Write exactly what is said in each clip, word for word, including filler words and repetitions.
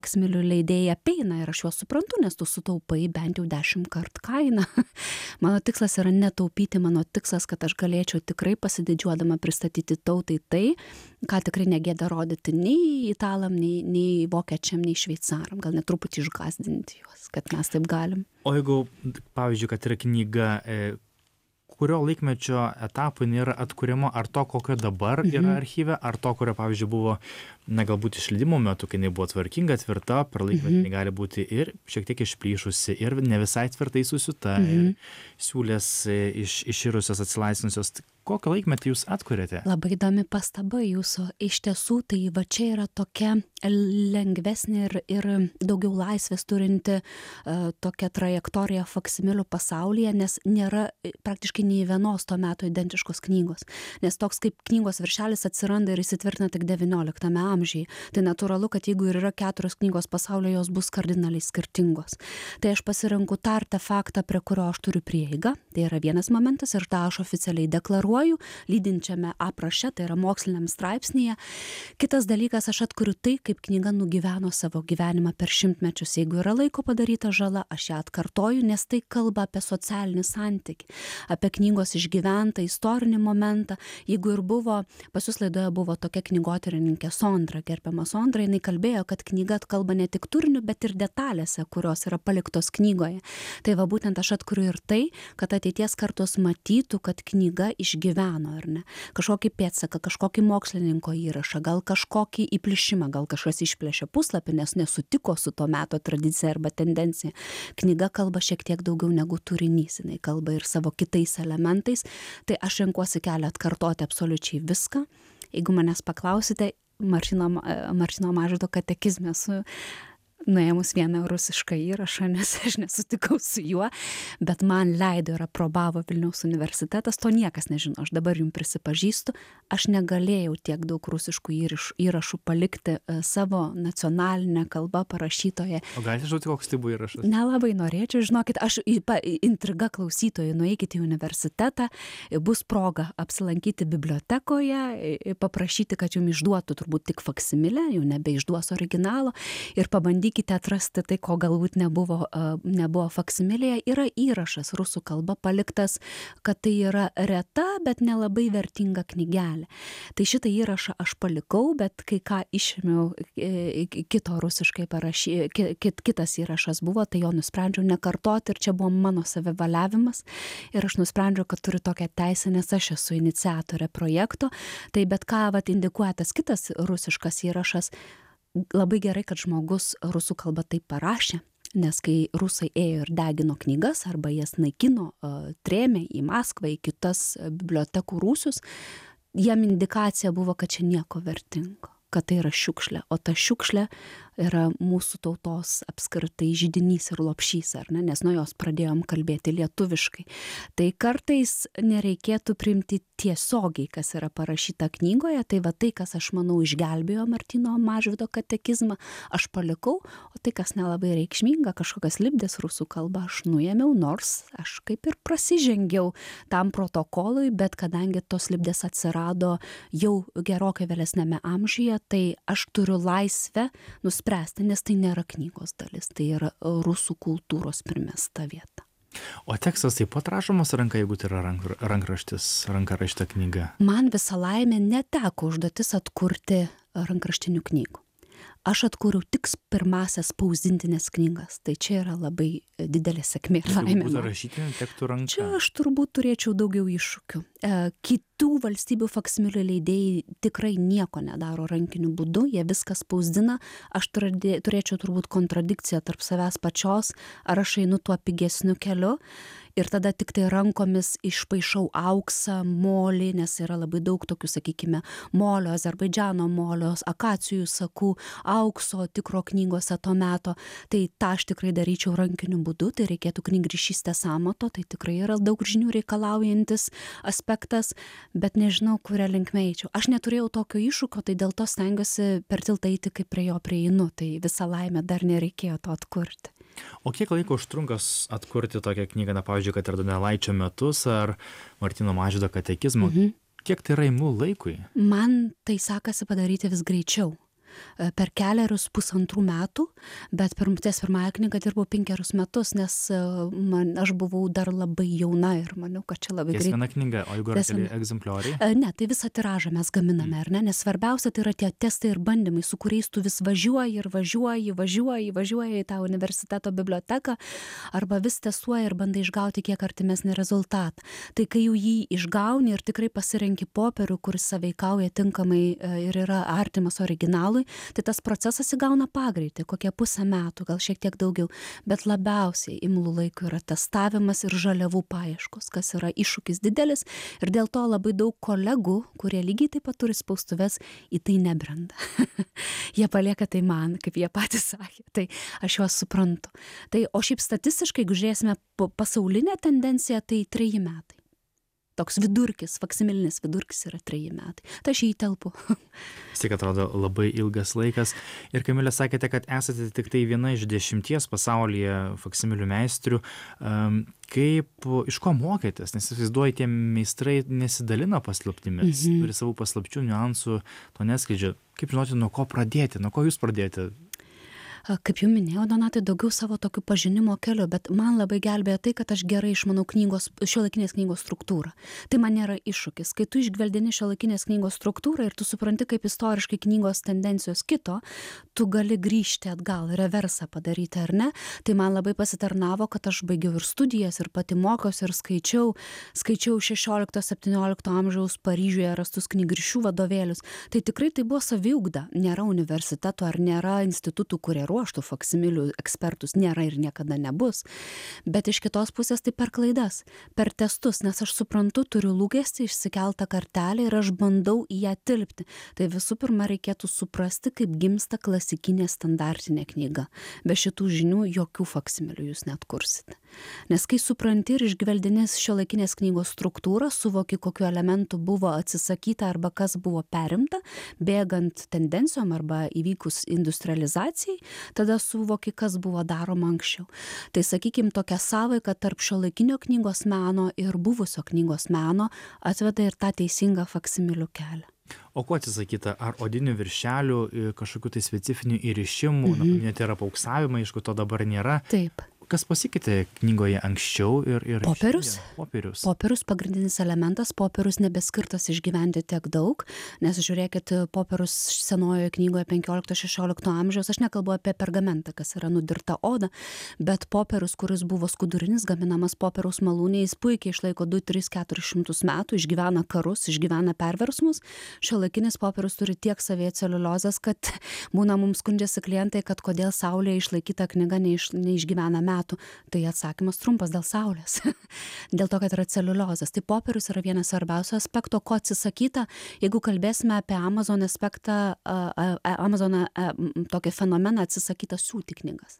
faksimilių leidėjai apeina ir aš juos suprantu, nes tu sutaupai bent jau dešimt kart kainą. Mano tikslas yra netaupyti, mano tikslas, kad aš galėčiau tikrai pasididžiuodama pristatyti tautai tai, ką tikrai negėda rodyti nei italam, nei, nei vokiečiam, nei šveicaram, gal net truputį išgąsdinti juos, kad mes taip galim. O jeigu, pavyzdžiui, kad yra knyga, e, kurio laikmečio etapų nėra atkuriama, ar to, kokio dabar yra Mhm. archyve, ar to, kurio, pavyzdžiui, buvo, na, galbūt išleidimo metu, kai jinai buvo tvarkinga, tvirta, per laikmetį Mhm. jinai gali būti ir šiek tiek išplyšusi, ir ne visai tvirtai susiuta, Mhm. ir siūlės e, iš, iširusios, atsilaisvinusios. Kokio laikmetį jūs atkuriate? Labai įdomi pastaba jūsų. Iš tiesų, tai va čia yra tokia lengvesnė ir, ir daugiau laisvės turinti uh, tokia trajektorija faksimilių pasaulyje, nes nėra praktiškai nei vienos to meto identiškos knygos. Nes toks kaip knygos viršelis atsiranda ir įsitvirtina tik devynioliktame amžiuje. Tai natūralu, kad jeigu ir yra keturios knygos pasaulyje, jos bus kardinaliai skirtingos. Tai aš pasirenku tą artefaktą, prie kurio aš turiu prieigą. Tai yra vienas momentas ir tą aš oficialiai deklaruoju, lydinčiame apraše, tai yra moksliniam straipsnyje. Kitas dalykas, aš atkuriu tai, kaip knyga nugyveno savo gyvenimą per šimtmečius. Jeigu yra laiko padaryta žala, aš ją atkartoju, nes tai kalba apie socialinį santykį, apie knygos išgyventą istorinį momentą. Jeigu ir buvo, pas jūs laidoje buvo tokia knygotyrininkė Sondra, gerbiama Sondra, jinai kalbėjo, kad knyga kalba ne tik turiniu, bet ir detalėse, kurios yra paliktos knygoje. Tai va būtent aš atkuriu ir tai, kad ateities kartos matytų, kad knyga išgyveno, ar ne? Kažkokį pėdsaką, kažkokį mokslininko įrašą, gal kažkokį įplišimą, gal kažkas išplėšė puslapį, nes nesutiko su to meto tradicija arba tendencija. Knyga kalba šiek tiek daugiau negu turinys, jinai kalba ir savo kitais elementais, tai aš renkuosi kelią atkartoti absoliučiai viską. Jeigu manęs paklausite, Martyno, Martyno Mažvydo katekizme su nuėmus vieną rusišką įrašą, nes aš nesutikau su juo, bet man leido ir aprobavo Vilniaus universitetas, to niekas nežino, aš dabar jums prisipažįstu, aš negalėjau tiek daug rusiškų įrašų, įrašų palikti savo nacionalinę kalbą parašytoje. O galite žinoti, koks tai buvo įrašas? Nelabai norėčiau, žinokit, aš intriga klausytojai, nueikite į universitetą, bus proga apsilankyti bibliotekoje, paprašyti, kad jums išduotų turbūt tik faksimilę, jau nebeišduos originalo ir pabandyti Bandykite atrasti tai, ko galbūt nebuvo, nebuvo faksimilėje. Yra įrašas rusų kalba paliktas, kad tai yra reta, bet nelabai vertinga knygelė. Tai šitą įrašą aš palikau, bet kai ką išėmiau kito rusiškai parašy, kit, kitas įrašas buvo, tai jo nusprendžiau nekartoti ir čia buvo mano savivaliavimas. Ir aš nusprendžiau, kad turiu tokią teisę, nes aš esu iniciatorė projekto. Tai bet ką vat, indikuoja tas kitas rusiškas įrašas, labai gerai, kad žmogus rusų kalba taip parašė, nes kai rusai ėjo ir degino knygas arba jas naikino, trėmė į Maskvą, į kitas bibliotekų rūsius, jam indikacija buvo, kad čia nieko vertingo, kad tai yra šiukšlė, o ta šiukšlė yra mūsų tautos apskritai židinys ir lopšys, ar ne, nes nuo jos pradėjom kalbėti lietuviškai. Tai kartais nereikėtų priimti tiesiogiai, kas yra parašyta knygoje, tai va tai, kas aš manau išgelbėjo Martyno Mažvydo katekizmą, aš palikau, o tai, kas nelabai reikšminga, kažkokias lipdės rusų kalba, aš nuėmiau, nors aš kaip ir prasižengiau tam protokolui, bet kadangi tos lipdės atsirado jau gerokai vėlesnėme amžiuje, tai aš turiu laisvę nuspręsti, nes tai nėra knygos dalis, tai yra rusų kultūros primesta vieta. O tekstas taip pat rašomas ranka, jeigu tai yra rank, rankraštis, ranka rašyta knyga? Man visą laimę neteko užduotis atkurti rankraštinių knygų. Aš atkūriau tik pirmasias spausdintinės knygas, tai čia yra labai didelė sėkmė ir laimė. Jeigu būtų rašyti, tektų ranka. Čia aš turbūt turėčiau daugiau iššūkių. Kitų valstybių faksimilių leidėjai tikrai nieko nedaro rankiniu būdu, jie viską spausdina. Aš turėčiau turbūt kontradikciją tarp savęs pačios, ar aš einu tuo pigesniu keliu. Ir tada tik tai rankomis išpaišau auksą, molį, nes yra labai daug tokių, sakykime, molio, Azerbaidžano molio, akacijų sakų, aukso tikro knygose to meto. Tai tą aš tikrai daryčiau rankiniu būdu, tai reikėtų knygrišystės amato, tai tikrai yra daug žinių reikalaujantis aspektas, bet nežinau, kurią linkme eičiau. Aš neturėjau tokio iššūkio, tai dėl to stengiuosi per tiltą eiti, kaip prie jo prieinu, tai visą laimę dar nereikėjo to atkurti. O kiek laiko užtrunkas atkurti tokią knygą, na, pavyzdžiui, kad ir Donelaičio metus ar Martyno Mažvydo katekizmo? Mhm. Kiek tai yra imlu laikui? Man tai sekasi padaryti vis greičiau. per kelerius pusantrų metų, bet per ties pirmąją knygą dirbau penkerius metus, nes man, aš buvau dar labai jauna ir maniau, kad čia labai Ties greit. viena knyga, o jeigu yra Ties keli viena- egzemplioriai? E, Ne, tai visą tiražą mes gaminame, ar ne? Nes svarbiausia tai yra tie testai ir bandymai, su kuriais tu vis važiuoji ir važiuoji, važiuoji, važiuoji į tą universiteto biblioteką, arba vis testuoji ir bandai išgauti kiek artimesnį rezultatą. Tai kai jau jį išgauni ir tikrai pasirenki popierių, kuris sąveikauja tinkamai e, ir yra artimas originalui, tai tas procesas įgauna pagreitį, kokie pusę metų, gal šiek tiek daugiau. Bet labiausiai imlų laikų yra testavimas ir žaliavų paieškos, kas yra iššūkis didelis ir dėl to labai daug kolegų, kurie lygiai taip pat turi spaustuves, į tai nebrenda. Jie palieka tai man, kaip jie patys sakė. Tai aš juos suprantu. Tai, o šiaip statistiškai, jeigu žiūrėsime po- pasaulinę tendenciją, tai treji metai. Toks vidurkis, faksimilinis vidurkis yra treji metai. Tai aš jį įtelpu. Vis tiek atrodo labai ilgas laikas. Ir Kamilė, sakėte, kad esate tik tai viena iš dešimties pasaulyje faksimilių meistrių. Um, kaip, iš ko mokėtės? Nes įsivaizduoju, tie meistrai nesidalina paslaptimis, Mhm. turi savų paslapčių, niuansų, to neskleidžia. Kaip žinoti, nuo ko pradėti, nuo ko jūs pradėjote? A, Kaip jau minėjau, Donatai, daugiau savo tokių pažinimo kelių, bet man labai gelbėjo tai, kad aš gerai išmanau knygos, šiuolaikinės knygos struktūrą. Tai man nėra iššūkis. Kai tu išgveldini šiuolaikinės knygos struktūrą ir tu supranti, kaip istoriškai knygos tendencijos kito, tu gali grįžti atgal, reversą padaryti, ar ne? Tai man labai pasitarnavo, kad aš baigiau ir studijas, ir pati mokiausi, ir skaičiau, skaičiau šešiolikto septyniolikto amžiaus Paryžiuje rastus knygrišių vadovėlius. Tai tikrai tai buvo saviugda. Nėra universiteto ar nėra institutų, kurie ruoštų faksimilių ekspertus, nėra ir niekada nebus. Bet iš kitos pusės tai per klaidas, per testus, nes aš suprantu, turiu lūkestį, išsikeltą kartelę ir aš bandau į ją tilpti. Tai visų pirma reikėtų suprasti, kaip gimsta klasikinė standartinė knyga. Be šitų žinių jokių faksimilių jūs net kursite. Nes kai supranti ir išgveldinės šiuolaikinės knygos struktūrą, suvoki, kokiu elementu buvo atsisakyta arba kas buvo perimta, bėgant tendencijom arba įvykus industrializacijai, tada suvoki, kas buvo daroma anksčiau. Tai sakykime, tokia sąveika tarp šiuolaikinio knygos meno ir buvusio knygos meno atveda ir tą teisingą faksimilių kelią. O ko atsisakyta? Ar odinių viršelių, i, kažkokių tai specifinių įrišimų, mhm. paminėti yra pauksavimai, aišku, to dabar nėra. Taip. Kas pasikeitė knygoje anksčiau ir... ir Popierius? šiandien? Popierius. Popierius pagrindinis elementas, popierius nebeskirtas išgyventi tiek daug, nes žiūrėkit, popierius senojoje knygoje penkiolikto šešiolikto amžiaus, aš nekalbu apie pergamentą, kas yra nudirta oda, bet popierius, kuris buvo skudurinis, gaminamas popieriaus malūnė, jis puikiai išlaiko du, tris, keturis šimtus metų, išgyvena karus, išgyvena perversmus. Šiuolaikinis popierius turi tiek savyje celiuliozės, kad būna mums skundžiasi klientai, kad kodėl saulėje išlaikyta knyga neiš, neišgyvena metų. Tai atsakymas trumpas dėl saulės. Dėl to, kad yra celiuliozės. Tai popierius yra vienas svarbiausių aspektų, ko atsisakyta. Jeigu kalbėsime apie Amazon aspektą, Amazoną tokį fenomeną atsisakyta siūti knygas.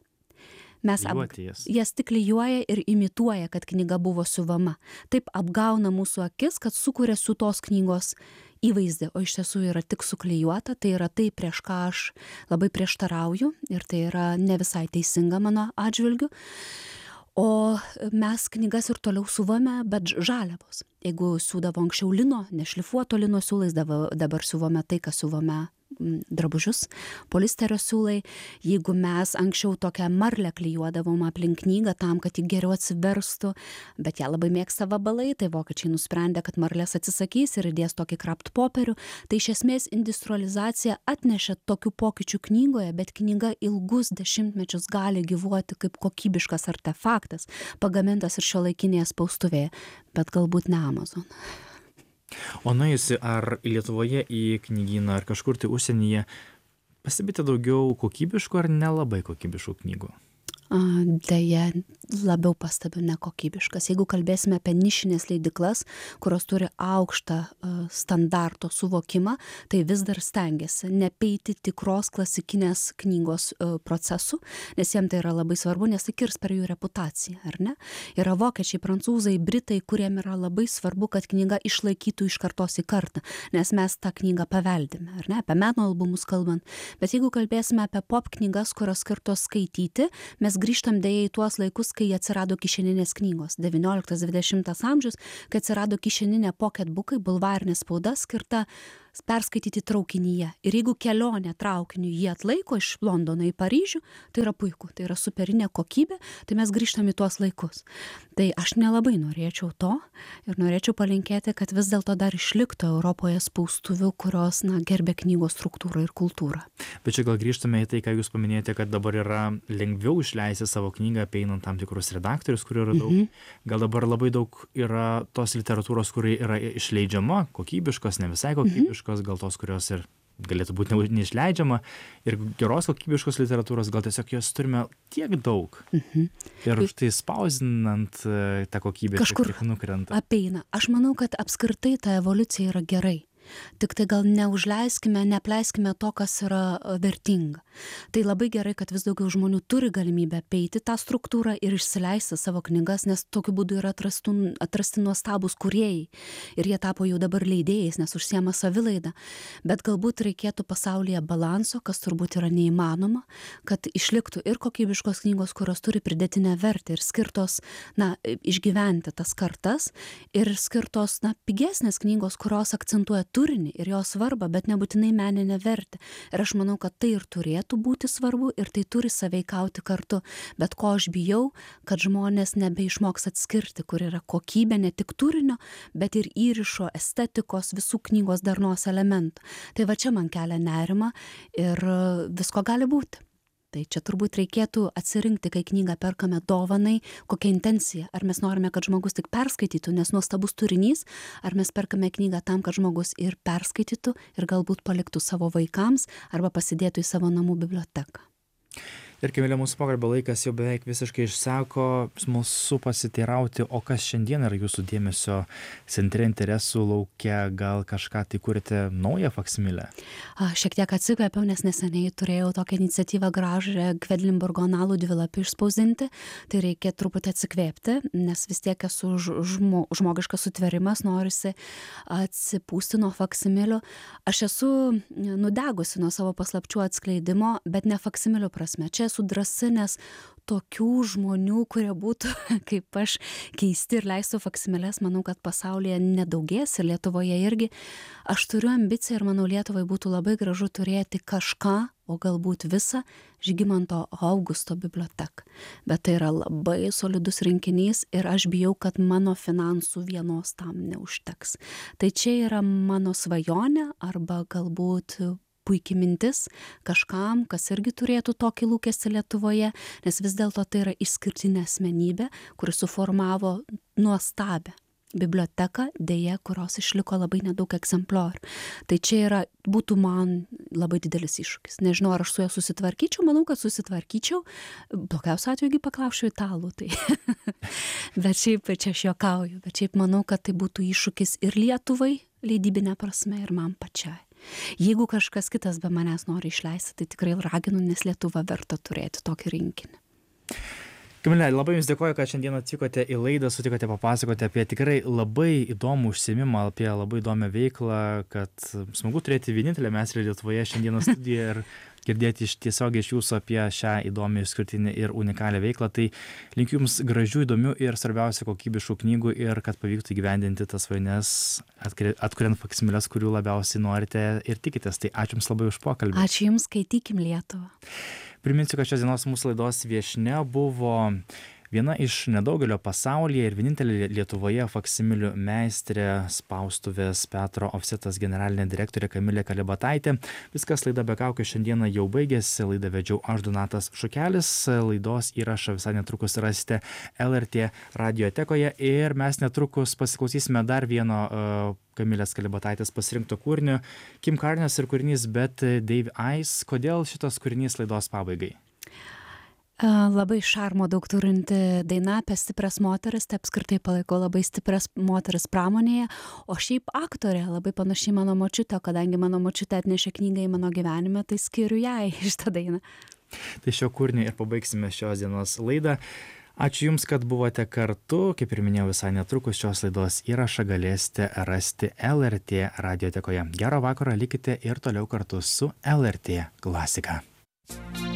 Mes ap... Klijuoti jas. jas tik klijuoja ir imituoja, kad knyga buvo siuvama. Taip apgauna mūsų akis, kad sukuria siūtos knygos įvaizdį, o iš tiesų yra tik suklijuota, tai yra tai, prieš ką aš labai prieštarauju ir tai yra ne visai teisinga mano atžvilgiu. O mes knygas ir toliau siuvame, bet žaliavos. Jeigu siūdavo anksčiau lino, nešlifuoto lino siūlais, dabar siuvame tai, ką siuvame drabužius, polisterio siūlai. Jeigu mes anksčiau tokią marlę klijuodavom aplink knygą tam, kad ji geriau atsiverstų, bet ją labai mėgsta vabalai, tai vokiečiai nusprendė, kad marlės atsisakys ir įdės tokį krapt popierių. Tai iš esmės industrializacija atnešė tokių pokyčių knygoje, bet knyga ilgus dešimtmečius gali gyvuoti kaip kokybiškas artefaktas, pagamintas ir šiuolaikinėje spaustuvėje, bet galbūt ne Amazon. O nuėjusi ar Lietuvoje į knygyną, ar kažkur tai užsienyje, pastebite daugiau kokybiškų ar nelabai kokybiškų knygų? Deja, labiau pastebiu nekokybiškas. Jeigu kalbėsime apie nišinės leidyklas, kurios turi aukštą standarto suvokimą, tai vis dar stengiasi nepeiti tikros klasikinės knygos procesų, nes jiems tai yra labai svarbu, nes tai kirs per jų reputaciją, ar ne? Yra vokiečiai, prancūzai, britai, kuriem yra labai svarbu, kad knyga išlaikytų iš kartos į kartą, nes mes tą knygą paveldime, ar ne? Apie meno albumus kalbant. Bet jeigu kalbėsime apie pop knygas, kurios skirtos skaityti, mes grįžtam dėja į tuos laikus, kai atsirado kišeninės knygos, devynioliktas dvidešimtas amžius, kai atsirado kišeninė pocketbookai, bulvarinė spauda skirta perskaityti traukinyje. Ir jeigu kelionė traukiniu jį atlaiko iš Londono į Paryžių, tai yra puiku, tai yra superinė kokybė, tai mes grįžtam į tuos laikus. Tai aš nelabai norėčiau to ir norėčiau palinkėti, kad vis dėlto dar išliktų Europoje spaustuvių, kurios na, gerbė knygos struktūrą ir kultūrą. Bet čia gal grįžtame į tai, ką jūs paminėjote, kad dabar yra lengviau išleisti savo knygą, apeinant tam tikrus redaktorius, kurių yra daug. Mhm. Gal dabar labai daug yra tos literatūros, kuri yra išleidžiama, kokybiškos, ne visai kokybiškos, gal tos, kurios ir galėtų būti neišleidžiama, ir geros kokybiškos literatūros, gal tiesiog jos turime tiek daug. Mhm. Ir štai spausdinant tą kokybę kažkur nukrenta. Apeina. Aš manau, kad apskritai ta evoliucija yra gerai. Tik tai gal neužleiskime, neapleiskime to, kas yra vertinga. Tai labai gerai, kad vis daugiau žmonių turi galimybę apeiti tą struktūrą ir išsileisti savo knygas, nes tokiu būdu yra atrastų, atrasti nuostabūs kūrėjai. Ir jie tapo jau dabar leidėjais, nes užsiema savilaidą. Bet galbūt reikėtų pasaulyje balanso, kas turbūt yra neįmanoma, kad išliktų ir kokybiškos knygos, kurios turi pridėtinę vertę ir skirtos, na, išgyventi tas kartas, ir skirtos, na, pigesnės knygos, kurios akcentuoja turinį ir jo svarbą, bet nebūtinai meninę vertę. Ir aš manau, kad tai ir turėtų būti svarbu ir tai turi sąveikauti kartu. Bet ko aš bijau, kad žmonės nebeišmoks atskirti, kur yra kokybė ne tik turinio, bet ir įrišo, estetikos, visų knygos darnos elementų. Tai va čia man kelia nerimą ir visko gali būti. Tai čia turbūt reikėtų atsirinkti, kai knygą perkame dovanai, kokia intencija. Ar mes norime, kad žmogus tik perskaitytų, nes nuostabus turinys, ar mes perkame knygą tam, kad žmogus ir perskaitytų ir galbūt paliktų savo vaikams arba pasidėtų į savo namų biblioteką. Ir Kamile, mūsų pokalbio laikas jau beveik visiškai išseko, smalsu pasiteirauti, o kas šiandien yra jūsų dėmesio centre, interesų laukia, gal kažką tai kurite naują faksimilę? Šiek tiek atsikvėpiau, nes neseniai turėjau tokią iniciatyvą gražią Kvedlinburgo analų dvilapį išspausdinti, tai reikia truputį atsikvėpti, nes vis tiek esu žmo, žmogiškas sutverimas, norisi atsipūsti nuo faksimilių. Aš esu nudegusi nuo savo paslapčių atskleidimo, bet ne faksimilių prasme. Čia esu drąsi, nes tokių žmonių, kurie būtų kaip aš keisti ir leistų faksimiles, manau, kad pasaulyje nedaugės ir Lietuvoje irgi. Aš turiu ambiciją ir manau, Lietuvai būtų labai gražu turėti kažką, o galbūt visą Žygimanto Augusto biblioteką. Bet tai yra labai solidus rinkinys ir aš bijau, kad mano finansų vienos tam neužteks. Tai čia yra mano svajonė arba galbūt puikiai mintis kažkam, kas irgi turėtų tokį lūkestį Lietuvoje, nes vis dėlto tai yra išskirtinė asmenybė, kuri suformavo nuostabią biblioteką, dėja, kurios išliko labai nedaug egzempliorių. Tai čia yra, būtų man labai didelis iššūkis. Nežinau, ar aš su juo susitvarkyčiau, manau, kad susitvarkyčiau. Blogiausiu atveju paklausčiau italų. Tai. Bet šiaip čia aš juokauju, bet šiaip manau, kad tai būtų iššūkis ir Lietuvai, leidybinė prasme, ir man pačiai. Jeigu kažkas kitas be manęs nori išleisti, tai tikrai raginu, nes Lietuva verta turėti tokį rinkinį. Kamile, labai jums dėkoju, kad šiandien atvykote į laidą, sutikote papasakoti apie tikrai labai įdomų užsiėmimą, apie labai įdomią veiklą, kad smagu turėti vienintelę meistrę Lietuvoje šiandieną studiją ir girdėti iš tiesiog iš jūsų apie šią įdomią, išskirtinę ir unikalią veiklą. Tai linkiu jums gražių, įdomių ir svarbiausia kokybiškų knygų ir kad pavyktų įgyvendinti tas svajones, atkuriant faksimiles, kurių labiausiai norite ir tikitės. Tai ačiū jums labai už pokalbį. Ačiū jums, skaitykim Lietuvą. Priminsiu, kad šios dienos mūsų laidos viešnia buvo viena iš nedaugelio pasaulyje ir vienintelė Lietuvoje faksimilių meistrė, spaustuvės Petro Ofsetas generalinė direktorė Kamilė Kalibataitė. Viskas, laida be kaukių šiandieną jau baigėsi. Laidą vedžiau aš, Donatas Šukelis. Laidos įrašą visai netrukus rasite L R T radiotekoje ir mes netrukus pasiklausysime dar vieno uh, Kamilės Kalibataitės pasirinkto kūrinio. Kim Carnes ir kūrinys Bet Dave Eyes. Kodėl šitas kūrinys laidos pabaigai? Labai šarmo daug turinti daina apie stiprias moteris, tai apskritai palaikau labai stiprias moteris pramonėje, o šiaip aktorė labai panašiai mano močiutė, kadangi mano močiutė atnešė knygą į mano gyvenimą, tai skiriu jai šitą dainą. Tai šio kūrinio ir pabaigsime šios dienos laidą. Ačiū Jums, kad buvote kartu. Kaip ir minėjau, visai netrukus šios laidos įrašą galėsite rasti L R T radiotekoje. Gero vakaro, likite ir toliau kartu su L R T klasika.